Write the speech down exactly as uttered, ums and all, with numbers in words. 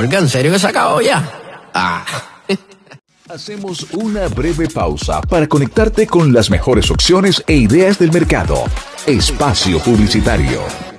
Olga, ¿en serio que se acabó ya? Ah. Hacemos una breve pausa para conectarte con las mejores opciones e ideas del mercado. Espacio Publicitario.